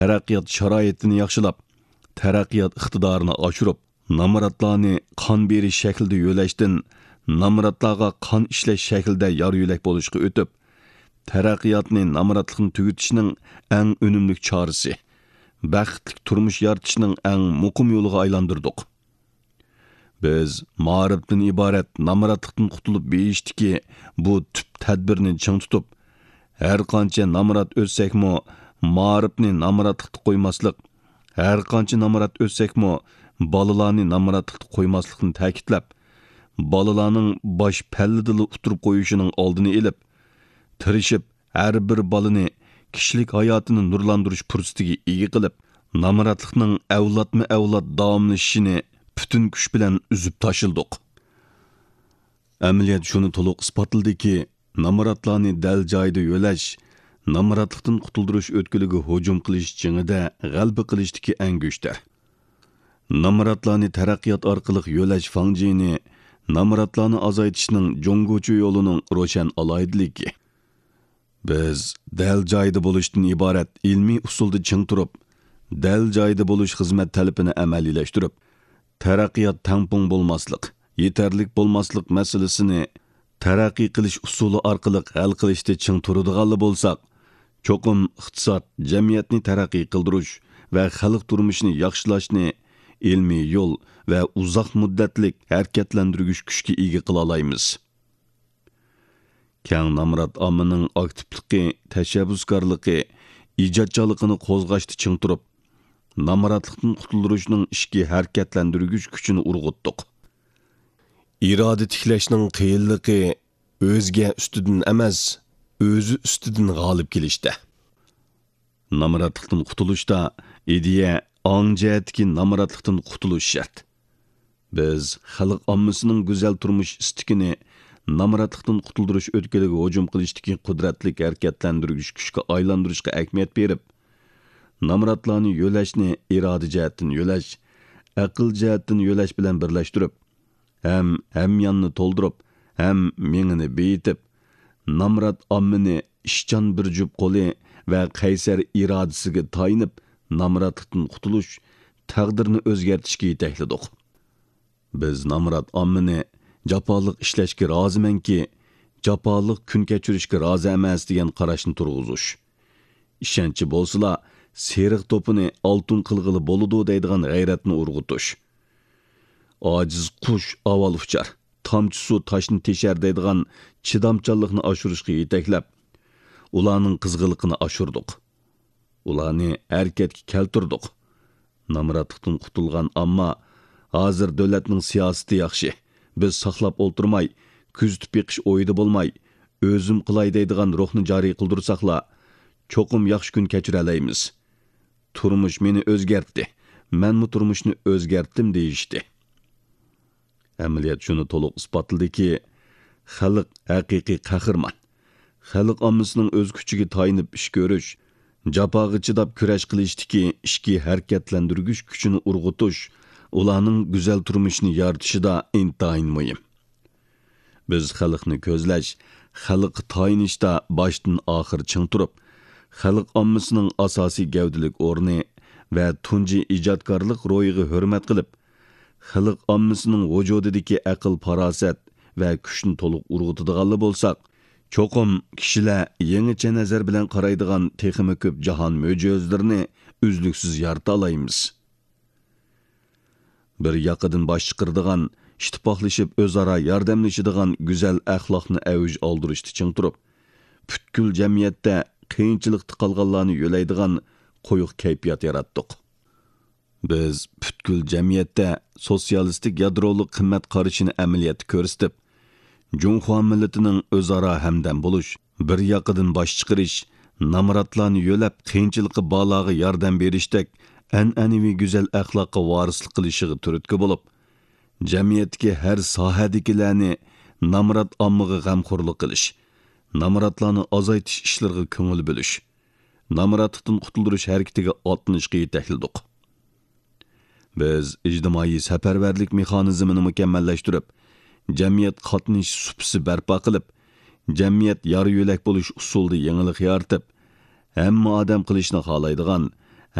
taraqqiyot sharoitini yaxshilab, taraqqiyot iqtidorini oshirib, namoratlarni qon berish shaklida yo'lashdan namoratlarga qon ishlash shaklida yor yo'lak bo'lishga o'tib, taraqqiyotni namoratlikni tugatishning eng unumli chorasi, baxtli turmush yaratishning eng muqim yo'liga aylantirdik. Biz ma'rifdan iborat namoratlikdan qutulib berishdiki, bu tüp tadbirni ching tutib, har qancha namorat o'tsakmi, ma'rifni namoratlikda qo'ymaslik, har qancha namorat o'tsakmi, bolalarni namoratlikda qo'ymaslikni ta'kidlab, bolalarning bosh pallidili uturib qo'yishining oldini olib, tirishib har bir bolani kishilik hayotini nurlantirish fursatiga ega qilib, namoratlikning avlodma-avlod davomlashishini bütün kuch bilan uzib tashildik. Amaliyot shuni to'liq isbotladiki, namoratlarni dal joyida yo'lash, namoratlikdan qutuldirish o'tkiliga hujum qilish jingida g'alaba qilishdiki eng kuchdir. Namoratlarni taraqqiyot orqali yo'lash fangjini, namoratlarni azaytishning jo'ngguchi yo'lining ro'shan aloydiligi. Biz dal joyida bo'lishdan iborat ilmiy usulda ching turib, dal joyida bo'lish xizmat talabini amaliyalashtirib, taraqqiyot tampon bo'lmaslik, yetarlik bo'lmaslik masalasini taraqqiy qilish usuli orqali hal qilishda ching turadiganlar bo'lsak, cho'qim iqtisod, jamiyatni taraqqiy qildirish va xalq turmushini yaxshilashni ilmiy yo'l va uzoq muddatlik harakatlantirgich kuchga ega qila olamiz. Kang namorat ommaning aktivligi, tashabbuskorligi, ijodchiligini qo'zg'ashda ching turib, namoratlikdan qutulishning ishki harakatlantirgich kuchini urg'utdik. Iroda tiklashning qiyinligi o'zga ustidan emas, o'zi ustidan g'olib kelishda. Namoratlikdan qutulishda ideya onjatki namoratlikdan qutulish shart. Biz xalq ommasining go'zal turmush istikini namoratlikdan qutuldirish o'tkiliga hujum qilishdagi qudratli harakatlantirgich kuchga aylantirishga ahamiyat berib, namoratlarni yo'lashni iroda jihatdan yo'lash, aql jihatdan yo'lash bilan birlashtirib, ham yonni to'ldirib, ham mengini beyitib, namorat ommini ishchan bir jup qo'li va qaysar irodasiga tayinib, namoratlikdan qutulish, taqdirni o'zgartirishga yetakladik. Biz namorat ommini jafoliq ishlashga rozimanki, jafoliq kun kechirishga rozi emas degan qarashni turg'izish. Ishonchi bo'lsa, seriq to'pini oltin qilg'ili bo'ladi deydigan g'ayratni urg'utish. Ojiz qush avval uchar, tomchi suv toshni teshar deydigan chidamchanlikni oshirishga yetaklab, ularning qizg'iliqini oshirdik. Ularni harakatga keltirdik. Namoratlikdan qutulgan ammo hozir davlatning siyosati yaxshi. Biz saqlab o'ltirmay, kuzatib beqish o'yida bo'lmay, o'zim qilay deydigan ruhni joriy qildirsaqla, cho'qim yaxshi kun kechira olamiz. Turmush meni o'zgartdi. Menmi turmushni o'zgartdim deyishdi. Amaliyot shuni to'liq isbotladiki, xalq haqiqiy qahramon. Xalq ommasining o'z kuchiga tayinib ish ko'rish, jafoga chidab kurash qilishdiki, ishki harakatlantirgich kuchini urg'utish, ularning go'zal turmushini yaratishida intayin muhim. Biz xalqni ko'zlash, xalq tayinishda boshdan oxir ching turib, xalq ommasining asosiy gavdalik o'rni va tunji ijodkorlik ro'yiga hurmat qilib, xalq ommasining vujudidagi aql, farosat va kuchni to'liq urg'utadiganlar bo'lsak, cho'qim kishilar yangicha nazar bilan qaraydigan texmi ko'p jahon mo'jizalarini uzluksiz yarata olamiz. Bir yoqidan bosh chiqirdigan, ittifoqlashib o'zaro yordamlashadigan go'zal axloqni avj oldirishda ching turib, butkul jamiyatda qiyinchilikda qolganlarni yo'laydigan qo'yiq kayfiyat yaratdik. Biz butkul jamiyatda sotsialistik yadroli qimmat qarashini amaliyotda ko'rsatib, Junxo millatining o'zaro hamdam bo'lish, bir yoqidan bosh chiqarish, namoratlarni yo'lab qiyinchilikqa baloga yordam berishdek an'anaviy go'zal axloqqa varislik qilishiga turtki bo'lib, jamiyatga har sohadagilarni namorat ommaga g'amxo'rlik qilish, namoratlarni azaytish ishlariga ko'ngil bo'lish, namoratlikdan qutuldirish harakatiga otlanishga yetakladik. Biz ijtimoiy safarbarlik mexanizmini mukammallashtirib, jamiyat qatnashish supisi barpo qilib, jamiyat yor yo'lak bo'lish usulida yangilik yaratib, hamma odam qilishni xohlaydigan